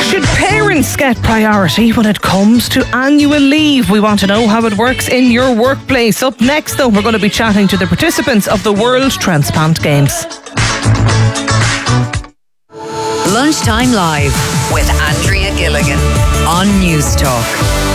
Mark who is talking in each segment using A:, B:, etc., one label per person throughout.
A: Should parents get priority when it comes to annual leave? We want to know how it works in your workplace. Up next, though, we're going to be chatting to the participants of the World Transplant Games.
B: Lunchtime Live with Andrea Gilligan on Newstalk.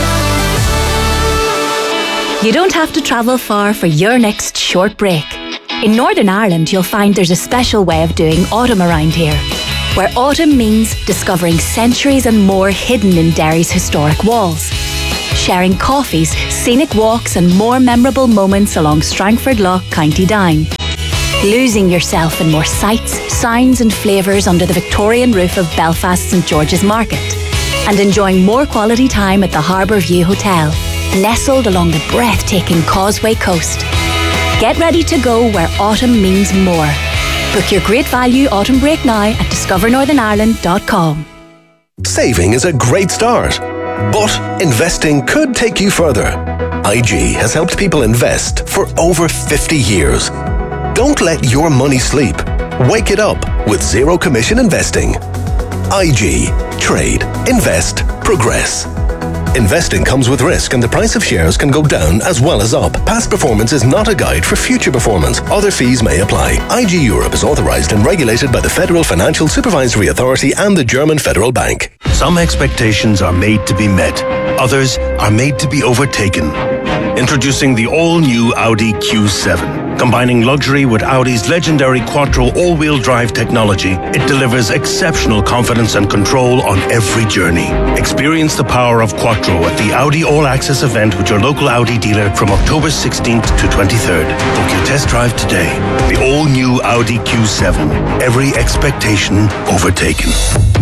C: You don't have to travel far for your next short break. In Northern Ireland, you'll find there's a special way of doing autumn around here, where autumn means discovering centuries and more hidden in Derry's historic walls, sharing coffees, scenic walks and more memorable moments along Strangford Lough, County Down, losing yourself in more sights, sounds and flavours under the Victorian roof of Belfast St George's Market, and enjoying more quality time at the Harbour View Hotel, nestled along the breathtaking Causeway Coast. Get ready to go where autumn means more. Book your great value autumn break now at discovernorthernireland.com.
D: Saving is a great start, but investing could take you further. IG has helped people invest for over 50 years. Don't let your money sleep. Wake it up with zero commission investing. IG. Trade. Invest. Progress. Investing comes with risk and the price of shares can go down as well as up. Past performance is not a guide for future performance. Other fees may apply. IG Europe is authorised and regulated by the Federal Financial Supervisory Authority and the German Federal Bank.
E: Some expectations are made to be met. Others are made to be overtaken. Introducing the all-new Audi Q7. Combining luxury with Audi's legendary Quattro all-wheel drive technology, it delivers exceptional confidence and control on every journey. Experience the power of Quattro at the Audi All Access event with your local Audi dealer from October 16th to 23rd. Book your test drive today. The all-new Audi Q7. Every expectation overtaken.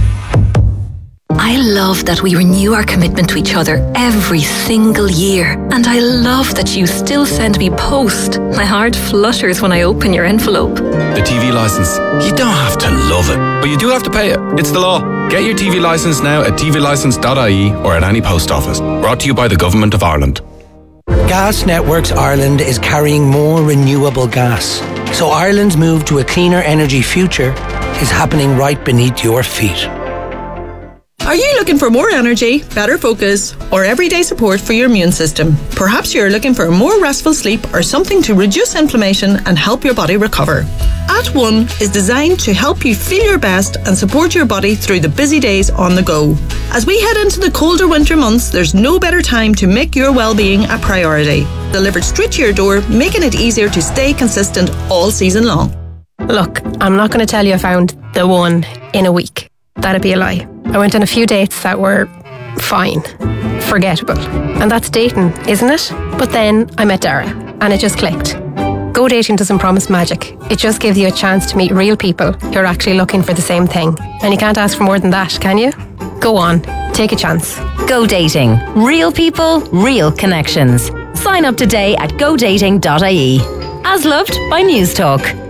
C: I love that we renew our commitment to each other every single year. And I love that you still send me post. My heart flutters when I open your envelope.
F: The TV licence. You don't have to love it, but you do have to pay it. It's the law. Get your TV licence now at tvlicence.ie or at any post office. Brought to you by the Government of Ireland.
G: Gas Networks Ireland is carrying more renewable gas. So Ireland's move to a cleaner energy future is happening right beneath your feet.
H: Are you looking for more energy, better focus, or everyday support for your immune system? Perhaps you're looking for more restful sleep or something to reduce inflammation and help your body recover. At1 is designed to help you feel your best and support your body through the busy days on the go. As we head into the colder winter months, there's no better time to make your well-being a priority. Delivered straight to your door, making it easier to stay consistent all season long.
I: Look, I'm not going to tell you I found the one in a week. That'd be a lie. I went on a few dates that were fine, forgettable. And that's dating, isn't it? But then I met Dara and it just clicked. Go Dating doesn't promise magic. It just gives you a chance to meet real people who are actually looking for the same thing. And you can't ask for more than that, can you? Go on, take a chance.
B: Go Dating. Real people, real connections. Sign up today at godating.ie. As loved by Newstalk.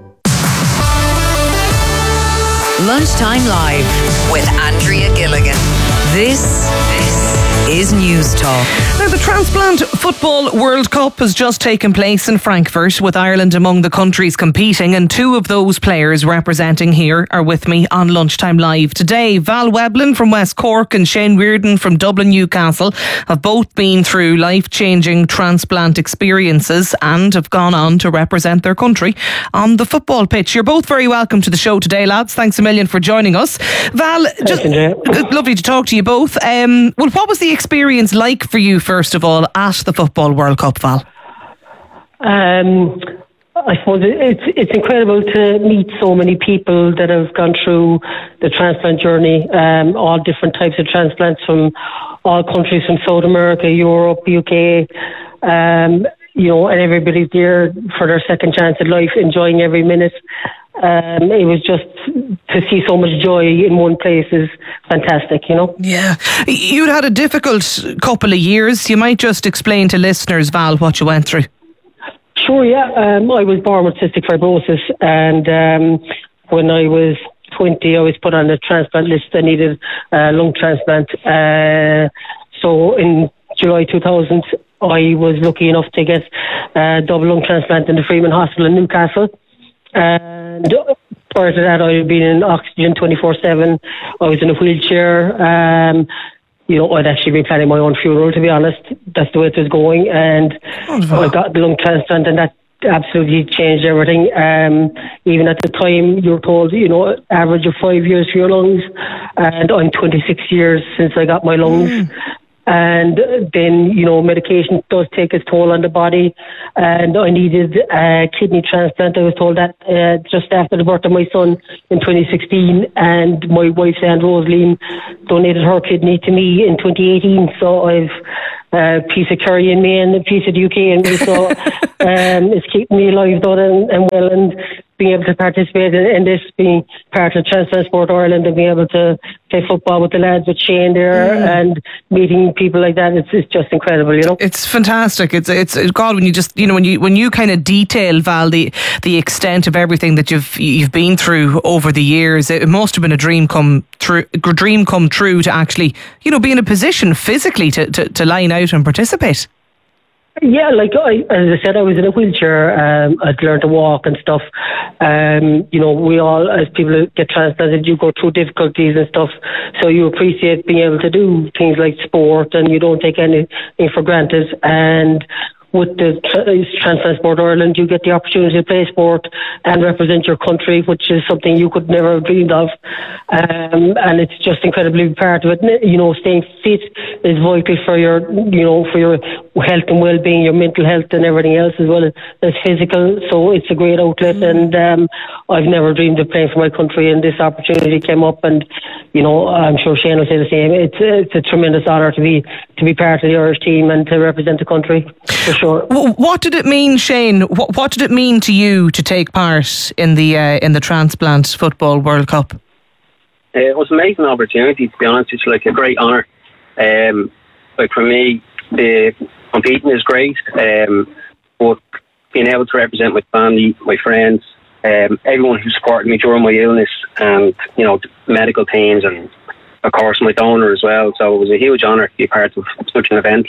B: Lunchtime Live with Andrea Gilligan. This is Newstalk.
A: Now, the Transplant Football World Cup has just taken place in Frankfurt, with Ireland among the countries competing, and two of those players representing here are with me on Lunchtime Live today. Val Weblin from West Cork and Shane Reardon from Dublin Newcastle have both been through life-changing transplant experiences and have gone on to represent their country on the football pitch. You're both very welcome to the show today, lads. Thanks a million for joining us. Val, just lovely to talk to you both. Well, what was the experience like for you, first of all, at the Football World Cup, Val?
J: I suppose it's incredible to meet so many people that have gone through the transplant journey, all different types of transplants from all countries, from South America, Europe, UK, and everybody's there for their second chance at life, enjoying every minute. It was just to see so much joy in one place is fantastic,
A: Yeah. You'd had a difficult couple of years. You might just explain to listeners, Val, what you went through.
J: Sure, yeah. I was born with cystic fibrosis, and when I was 20, I was put on the transplant list. I needed a lung transplant. So in July 2000, I was lucky enough to get a double lung transplant in the Freeman Hospital in Newcastle. And prior to that, I'd been in oxygen 24/7. I was in a wheelchair. I'd actually been planning my own funeral, to be honest. That's the way it was going. And I got the lung transplant, and that absolutely changed everything. Even at the time, you were told, average of 5 years for your lungs. And I'm 26 years since I got my lungs. And then, medication does take its toll on the body. And I needed a kidney transplant. I was told that just after the birth of my son in 2016. And my wife's Aunt Rosaline donated her kidney to me in 2018. So I've a piece of Kerry in me and a piece of the UK in me. So it's keeping me alive, though, and well, and being able to participate in this, being part of Transplant Sport Ireland, and being able to play football with the lads, with Shane there, and meeting people like that, it's just incredible,
A: It's fantastic. It's God, when you just, when you kind of detail, Val, the extent of everything that you've been through over the years, it must have been a dream come true to actually, be in a position physically to line out and participate.
J: Yeah, as I said, I was in a wheelchair. I'd learned to walk and stuff. We all, as people get transplanted, you go through difficulties and stuff. So you appreciate being able to do things like sport, and you don't take anything for granted. And with the Transplant Sport Ireland, you get the opportunity to play sport and represent your country, which is something you could never have dreamed of. And it's just incredibly part of it. Staying fit is vital for your health and well-being, your mental health and everything else, as well as physical. So it's a great outlet, and I've never dreamed of playing for my country, and this opportunity came up, and I'm sure Shane will say the same. It's a tremendous honour to be part of the Irish team and to represent the country, for sure.
A: What did it mean, Shane? What did it mean to you to take part in the Transplant Football World Cup?
K: It was an amazing opportunity, to be honest. It's like a great honour. For me, the competing is great, but being able to represent my family, my friends, everyone who supported me during my illness, and the medical teams, and of course my donor as well. So it was a huge honour to be part of such an event.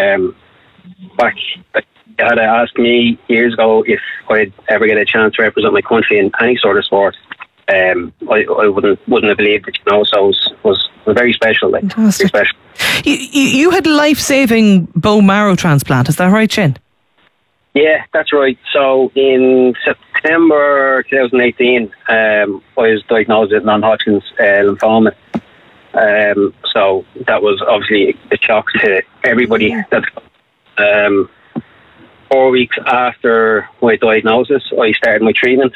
K: Back, you had to ask me years ago if I'd ever get a chance to represent my country in any sort of sport. I wouldn't have believed it, so it was very special. Very special.
A: You had a life-saving bone marrow transplant, is that right, Shane?
K: Yeah, that's right. So in September 2018, I was diagnosed with non-Hodgkin's lymphoma. So that was obviously a shock to everybody. 4 weeks after my diagnosis, I started my treatment.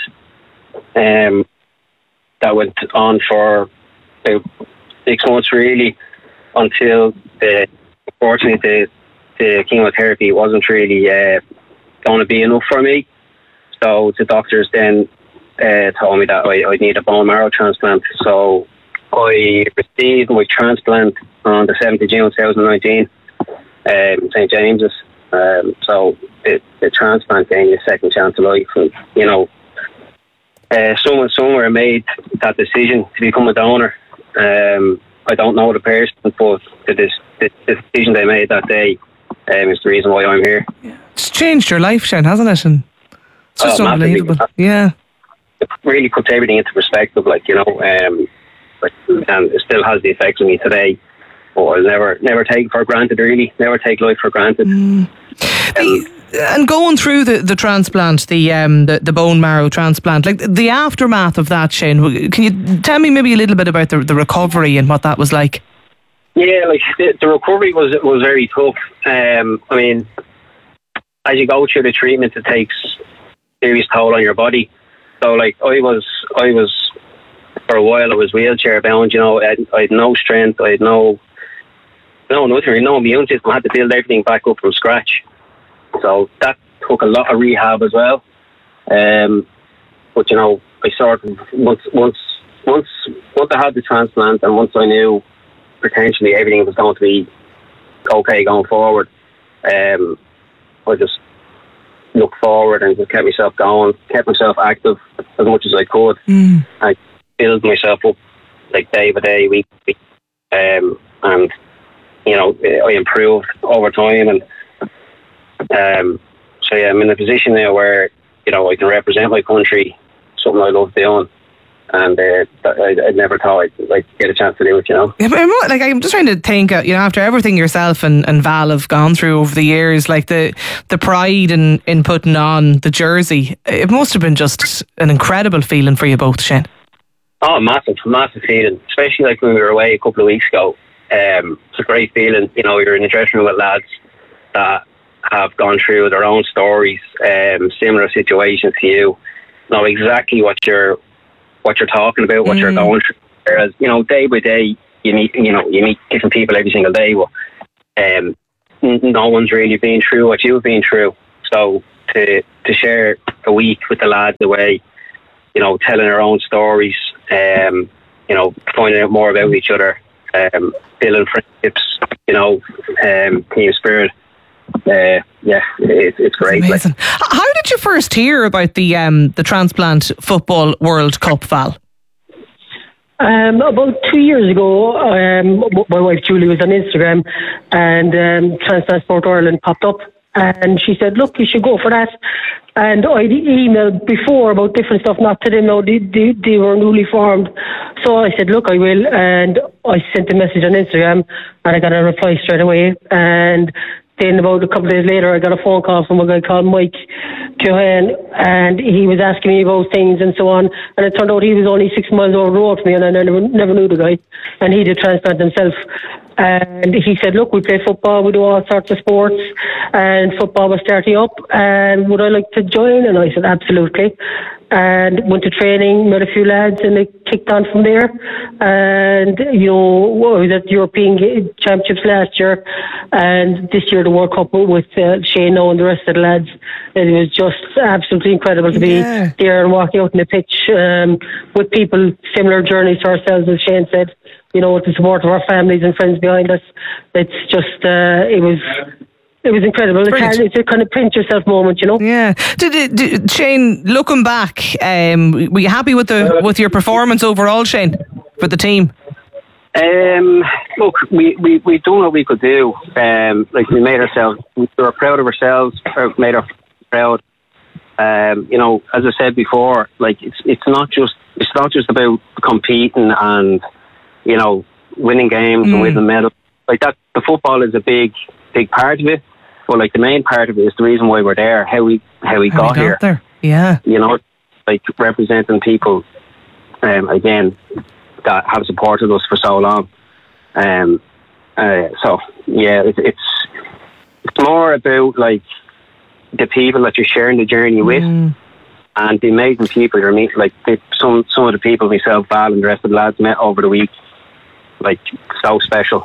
K: That went on for about 6 months, really, until unfortunately the chemotherapy wasn't really going to be enough for me. So the doctors then told me that I need a bone marrow transplant. So I received my transplant on the 7th of June 2019 in St. James's. So the transplant gave me a second chance of life. And, someone somewhere made that decision to become a donor. I don't know the person, but the decision they made that day is the reason why I'm here.
A: It's changed your life, Shane, hasn't it? And it's just unbelievable. Yeah.
K: It really puts everything into perspective, and it still has the effects on me today. But I'll never take it for granted, really. Never take life for granted.
A: And going through the transplant, the bone marrow transplant, the aftermath of that, Shane, can you tell me maybe a little bit about the recovery and what that was like?
K: Yeah, the recovery was very tough. As you go through the treatment, it takes serious toll on your body. So, I was for a while, I was wheelchair bound. I had no strength. I had nothing, no immune system. I had to build everything back up from scratch. So that took a lot of rehab as well. But I sort of once I had the transplant, and once I knew potentially everything was going to be okay going forward, I just looked forward and just kept myself going, kept myself active as much as I could. I built myself up day by day, week by week, and I improved over time. And so yeah, I'm in a position now where I can represent my country, something I love doing, and I never thought I'd get a chance to do it, you know.
A: Like, I'm just trying to think, you know, after everything yourself and Val have gone through over the years, like the pride in putting on the jersey, it must have been just an incredible feeling for you both, Shane.
K: Oh, massive feeling, especially like when we were away a couple of weeks ago. It's a great feeling, you know, you're in the dressing room with lads that have gone through their own stories, similar situations to you, know exactly what you're talking about, what you're going through. Whereas, you know, day by day, you meet different people every single day. But no one's really been through what you've been through. So to share a week with the lads away, you know, telling our own stories, you know, finding out more about each other, building friendships, you know, team spirit. It's great.
A: Amazing. How did you first hear about the Transplant Football World Cup, Val?
J: About 2 years ago, my wife Julie was on Instagram, and Transplant Sport Ireland popped up, and she said, "Look, you should go for that." And I'd emailed before about different stuff, not to them now, they were newly formed. So I said, "Look, I will," and I sent a message on Instagram, and I got a reply straight away. And then about a couple of days later, I got a phone call from a guy called Mike Johan, and he was asking me about things and so on. And it turned out he was only 6 miles over the road from me, and I never knew the guy. And he did transplant himself. And he said, "Look, we play football, we do all sorts of sports, and football was starting up, and would I like to join?" And I said, "Absolutely." And went to training, met a few lads, and it kicked on from there. And, you know, I was at the European Championships last year, and this year the World Cup with Shane and the rest of the lads. It was just absolutely incredible to be there and walking out on the pitch with people, similar journeys to ourselves, as Shane said, you know, with the support of our families and friends behind us. It's just, it was incredible. It's a kind of pinch yourself moment, you know.
A: Yeah. Did Shane, looking back, were you happy with your performance overall, Shane, for the team?
K: Look, we done what we could do. Like, we made ourselves, we were proud of ourselves, made ourselves proud. You know, as I said before, like, it's not just about competing and, you know, winning games and winning medals. Like that, the football is a big part of it. But like, the main part of it is the reason why we're there, how we got here.
A: There. Yeah.
K: You know, like representing people, again, that have supported us for so long. So yeah, it's more about like the people that you're sharing the journey with, and the amazing people you're meeting. Like some of the people, myself, Val, and the rest of the lads met over the week, like so special.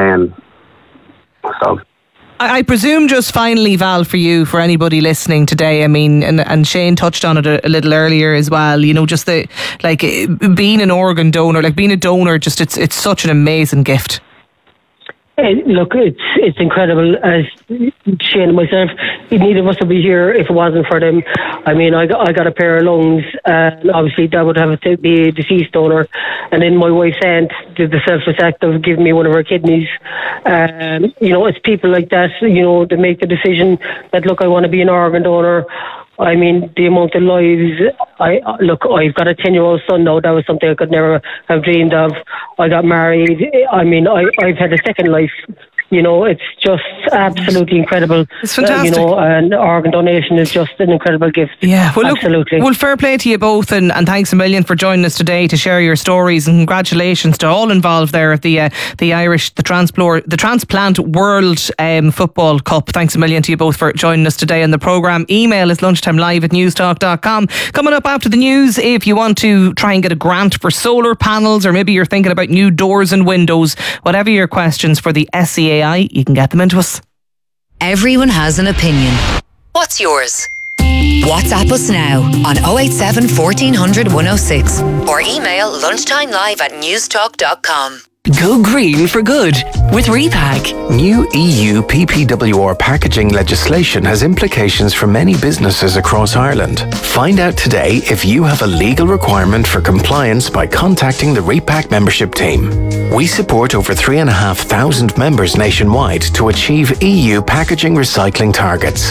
K: So.
A: I presume, just finally, Val, for you, for anybody listening today, I mean, and Shane touched on it a little earlier as well, you know, just being an organ donor, like being a donor, just it's such an amazing gift.
J: Look, it's incredible. As Shane and myself, neither of us would be here if it wasn't for them. I mean, I got a pair of lungs, and obviously that would have to be a deceased donor. And then my wife's aunt did the selfless act of giving me one of her kidneys. You know, it's people like that, you know, that make the decision that, look, I want to be an organ donor. I mean, the amount of lives. I've got a 10-year-old son now. That was something I could never have dreamed of. I got married. I mean, I've had a second life. You know, it's just absolutely incredible.
A: It's fantastic.
J: You know, and organ donation is just an incredible gift.
A: Yeah, well,
J: absolutely.
A: Well, fair play to you both, and thanks a million for joining us today to share your stories, and congratulations to all involved there at the Transplant World Football Cup. Thanks a million to you both for joining us today on the programme. Email is lunchtimelive@newstalk.com. Coming up after the news, if you want to try and get a grant for solar panels, or maybe you're thinking about new doors and windows, whatever your questions for the SCAI, you can get them into us.
L: Everyone has an opinion. What's yours? WhatsApp us now on 087 1400 106 or email lunchtimelive@newstalk.com.
M: Go green for good with Repack.
N: New EU PPWR packaging legislation has implications for many businesses across Ireland. Find out today if you have a legal requirement for compliance by contacting the Repack membership team. We support over 3,500 members nationwide to achieve EU packaging recycling targets.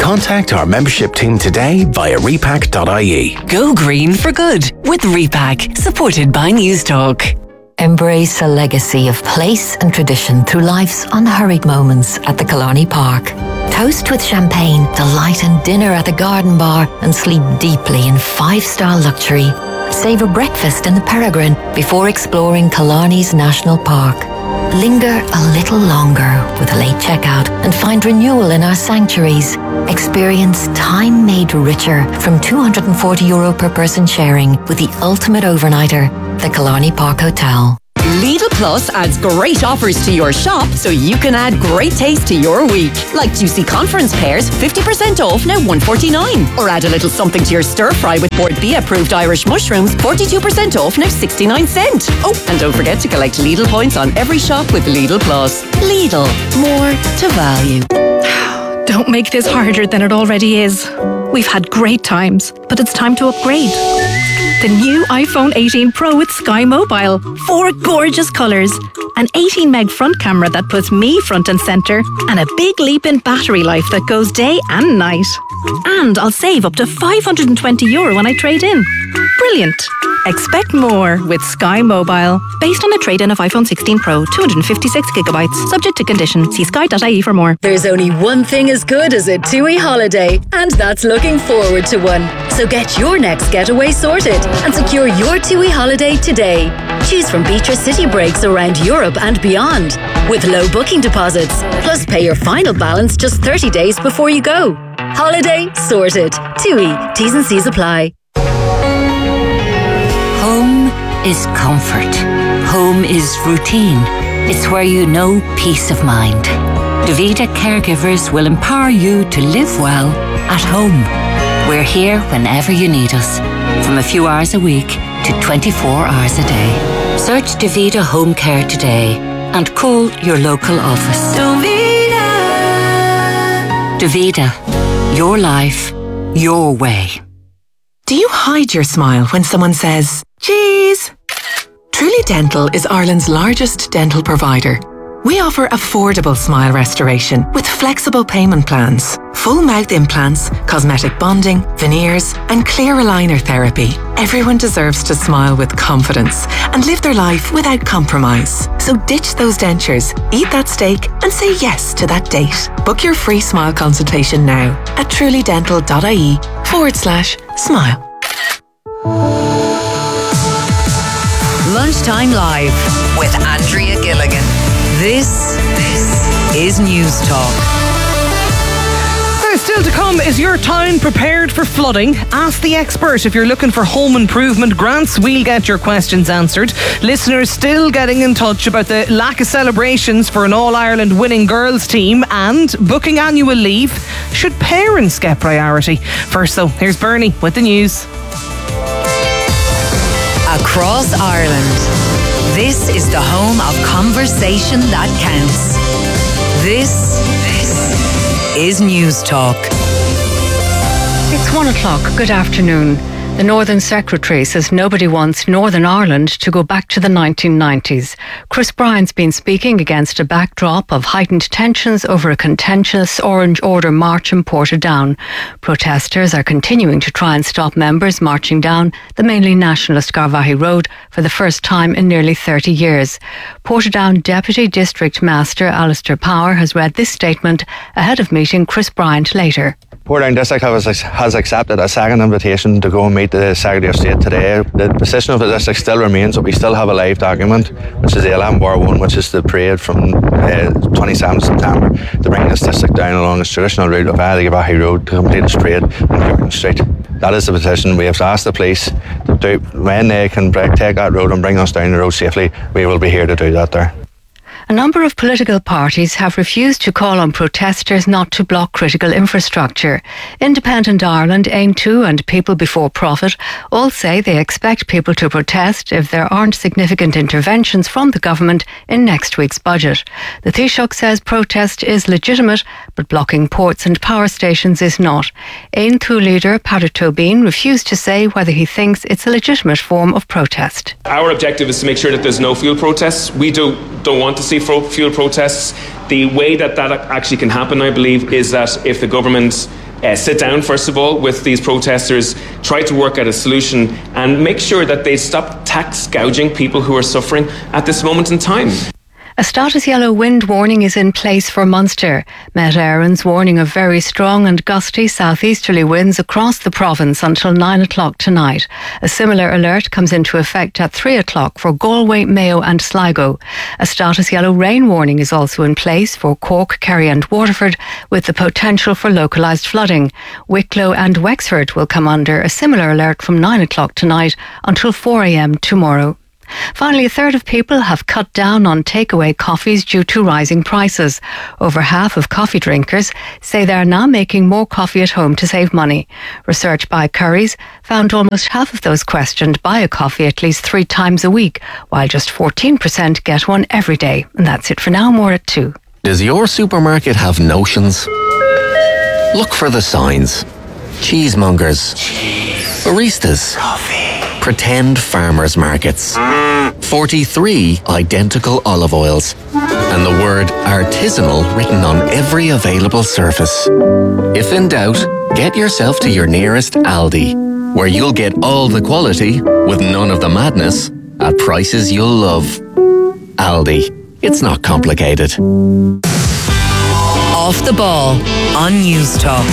N: Contact our membership team today via repack.ie.
M: Go green for good with Repack, supported by News Talk.
L: Embrace a legacy of place and tradition through life's unhurried moments at the Killarney Park. Toast with champagne, delight in dinner at the Garden Bar, and sleep deeply in 5-star luxury. Savour breakfast in the Peregrine before exploring Killarney's National Park. Linger a little longer with a late checkout and find renewal in our sanctuaries. Experience time made richer from €240 per person sharing with the ultimate overnighter, the Killarney Park Hotel.
O: Lidl Plus adds great offers to your shop so you can add great taste to your week. Like juicy conference pears, 50% off now $1.49. Or add a little something to your stir fry with Board B approved Irish mushrooms, 42% off now 69 cents. Oh, and don't forget to collect Lidl points on every shop with Lidl Plus. Lidl, more to value.
P: Don't make this harder than it already is. We've had great times, but it's time to upgrade. The new iPhone 18 Pro with Sky Mobile. 4 gorgeous colours. An 18 meg front camera that puts me front and centre. And a big leap in battery life that goes day and night. And I'll save up to €520 when I trade in. Brilliant. Expect more with Sky Mobile. Based on a trade-in of iPhone 16 Pro, 256GB. Subject to condition. See sky.ie for more.
Q: There's only one thing as good as a TUI holiday, and that's looking forward to one. So get your next getaway sorted and secure your TUI holiday today. Choose from Beatrice city breaks around Europe and beyond, with low booking deposits. Plus pay your final balance just 30 days before you go. Holiday sorted. TUI. T's and C's apply.
R: Home is comfort. Home is routine. It's where you know peace of mind. Davida caregivers will empower you to live well at home. We're here whenever you need us, from a few hours a week to 24 hours a day. Search Davida Home Care today and call your local office. Davida, your life, your way.
S: Do you hide your smile when someone says, cheese? Truly Dental is Ireland's largest dental provider. We offer affordable smile restoration with flexible payment plans, full mouth implants, cosmetic bonding, veneers, and clear aligner therapy. Everyone deserves to smile with confidence and live their life without compromise. So ditch those dentures, eat that steak, and say yes to that date. Book your free smile consultation now at trulydental.ie/smile.
L: Lunchtime Live with Andrea Gilligan. This is News Talk.
A: Still to come, is your town prepared for flooding? Ask the expert. If you're looking for home improvement grants, we'll get your questions answered. Listeners still getting in touch about the lack of celebrations for an All-Ireland winning girls team and booking annual leave. Should parents get priority? First though, here's Bernie with the news.
L: Across Ireland, this is the home of conversation that counts. This is News Talk.
T: It's 1 o'clock. Good afternoon. The Northern Secretary says nobody wants Northern Ireland to go back to the 1990s. Chris Bryant's been speaking against a backdrop of heightened tensions over a contentious Orange Order march in Portadown. Protesters are continuing to try and stop members marching down the mainly nationalist Garvaghey Road for the first time in nearly 30 years. Portadown Deputy District Master Alistair Power has read this statement ahead of meeting Chris Bryant later.
U: Portadown District has accepted a second invitation to go and meet the Secretary of State today. The position of the district still remains, but we still have a live document, which is the 11-1, which is the parade from 27th September to bring this district down along its traditional route of the Garvaghey Road to complete its parade on Kirkland Street. That is the petition. We have asked the police to do, when they can take that road and bring us down the road safely, we will be here to do that there.
T: A number of political parties have refused to call on protesters not to block critical infrastructure. Independent Ireland, Aim 2 and People Before Profit all say they expect people to protest if there aren't significant interventions from the government in next week's budget. The Taoiseach says protest is legitimate, but blocking ports and power stations is not. Aim 2 leader Peadar Tóibín refused to say whether he thinks it's a legitimate form of protest.
V: Our objective is to make sure that there's no fuel protests. We don't want to see fuel protests. The way that actually can happen, I believe, is that if the government sit down, first of all, with these protesters, try to work out a solution and make sure that they stop tax gouging people who are suffering at this moment in time.
T: A status yellow wind warning is in place for Munster. Met Éireann's warning of very strong and gusty southeasterly winds across the province until 9 o'clock tonight. A similar alert comes into effect at 3 o'clock for Galway, Mayo and Sligo. A status yellow rain warning is also in place for Cork, Kerry and Waterford, with the potential for localised flooding. Wicklow and Wexford will come under a similar alert from 9 o'clock tonight until 4 a.m. tomorrow. Finally, a third of people have cut down on takeaway coffees due to rising prices. Over half of coffee drinkers say they are now making more coffee at home to save money. Research by Currys found almost half of those questioned buy a coffee at least 3 times a week, while just 14% get one every day. And that's it for now. More at 2.
D: Does your supermarket have notions? Look for the signs. Cheesemongers. Baristas. Pretend farmers markets. 43 identical olive oils. And the word artisanal written on every available surface. If in doubt, get yourself to your nearest Aldi, where you'll get all the quality with none of the madness at prices you'll love. Aldi. It's not complicated.
E: Off the ball on News Talk.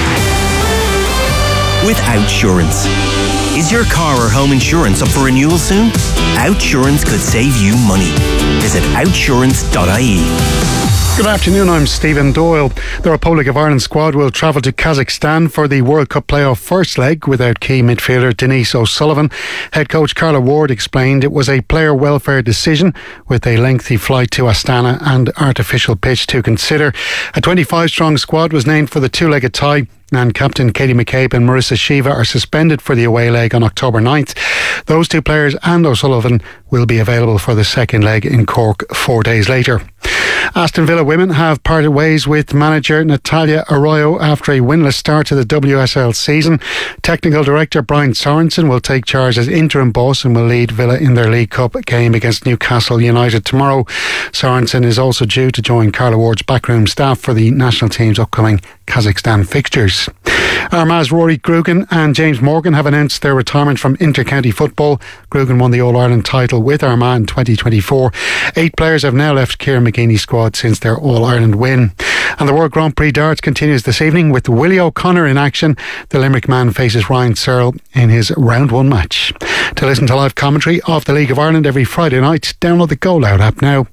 E: With Outsurance. Is your car or home insurance up for renewal soon? Outsurance could save you money. Visit outsurance.ie.
W: Good afternoon, I'm Stephen Doyle. The Republic of Ireland squad will travel to Kazakhstan for the World Cup playoff first leg without key midfielder Denise O'Sullivan. Head coach Carla Ward explained it was a player welfare decision with a lengthy flight to Astana and artificial pitch to consider. A 25-strong squad was named for the two-legged tie, and captain Katie McCabe and Marissa Shiva are suspended for the away leg on October 9th. Those two players and O'Sullivan will be available for the second leg in Cork 4 days later. Aston Villa women have parted ways with manager Natalia Arroyo after a winless start to the WSL season. Technical director Brian Sorensen will take charge as interim boss and will lead Villa in their League Cup game against Newcastle United tomorrow. Sorensen is also due to join Carla Ward's backroom staff for the national team's upcoming Kazakhstan fixtures. Armagh's Rory Grugan and James Morgan have announced their retirement from inter-county football. Grugan won the All-Ireland title with Armagh in 2024. 8 players have now left Ciarán McGeeney's squad since their All-Ireland win. And the World Grand Prix darts continues this evening with Willie O'Connor in action. The Limerick man faces Ryan Searle in his round 1 match. To listen to live commentary of the League of Ireland every Friday night, download the Go Loud app now.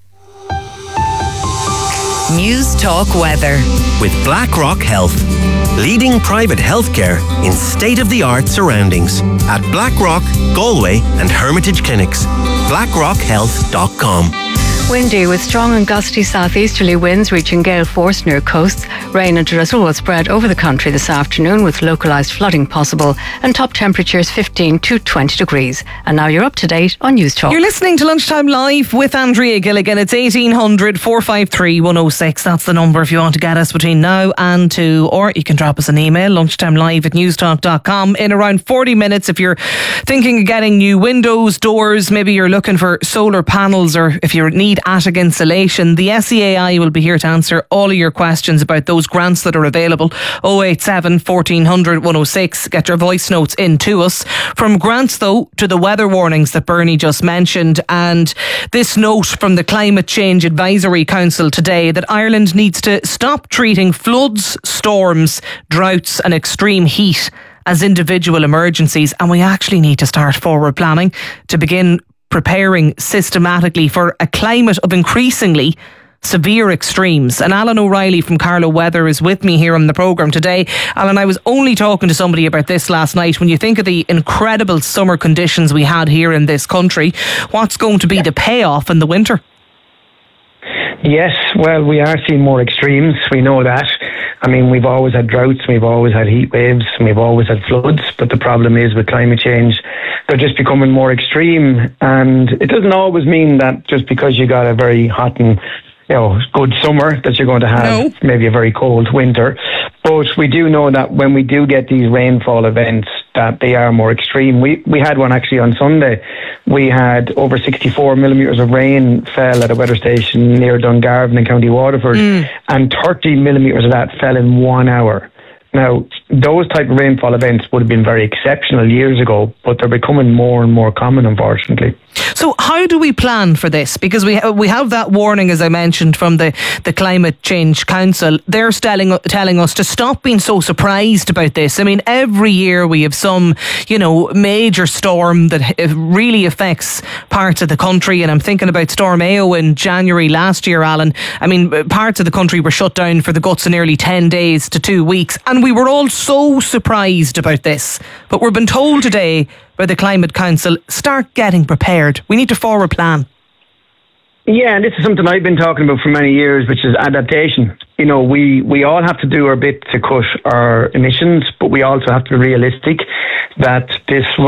E: News Talk Weather with BlackRock Health, leading private healthcare in state-of-the-art surroundings at Blackrock, Galway and Hermitage Clinics. BlackRockHealth.com.
T: Windy with strong and gusty southeasterly winds reaching gale force near coasts. Rain and drizzle will spread over the country this afternoon with localised flooding possible, and top temperatures 15 to 20 degrees. And now you're up to date on News Talk.
A: You're listening to Lunchtime Live with Andrea Gilligan. It's 1800 453 106. That's the number if you want to get us between now and 2, or you can drop us an email, lunchtimelive@newstalk.com. In around 40 minutes, if you're thinking of getting new windows, doors, maybe you're looking for solar panels, or if you need attic insulation, the SEAI will be here to answer all of your questions about those grants that are available. 087 1400 106. Get your voice notes in to us. From grants, though, to the weather warnings that Bernie just mentioned, and this note from the Climate Change Advisory Council today that Ireland needs to stop treating floods, storms, droughts and extreme heat as individual emergencies, and we actually need to start forward planning to begin preparing systematically for a climate of increasingly severe extremes. And Alan O'Reilly from Carlow Weather is with me here on the programme today. Alan, I was only talking to somebody about this last night. When you think of the incredible summer conditions we had here in this country, what's going to be the payoff in the winter?
X: Yes, well, we are seeing more extremes. We know that. I mean, we've always had droughts, we've always had heat waves, and we've always had floods. But the problem is with climate change, they're just becoming more extreme. And it doesn't always mean that just because you got a very hot and good summer that you're going to have maybe a very cold winter. But we do know that when we do get these rainfall events, that they are more extreme. We had one actually on Sunday. We had over 64 millimetres of rain fell at a weather station near Dungarvan in County Waterford, and 30 millimetres of that fell in 1 hour. Now, those type of rainfall events would have been very exceptional years ago, but they're becoming more and more common, unfortunately.
A: So how do we plan for this? Because we have that warning, as I mentioned, from the Climate Change Council. They're telling us to stop being so surprised about this. I mean, every year we have some, major storm that really affects parts of the country. And I'm thinking about Storm Ao in January last year, Alan. I mean, parts of the country were shut down for the guts of nearly 10 days to 2 weeks. And we were all so surprised about this. But we've been told today by the Climate Council, start getting prepared. We need to forward plan.
X: Yeah, and this is something I've been talking about for many years, which is adaptation. We all have to do our bit to cut our emissions, but we also have to be realistic that this